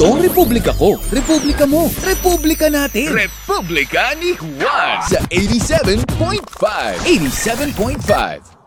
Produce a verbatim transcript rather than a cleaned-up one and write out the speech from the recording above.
Ito, Republika ko. Republika mo. Republika natin. Republika ni Juan Sa eighty-seven point five. eighty-seven point five.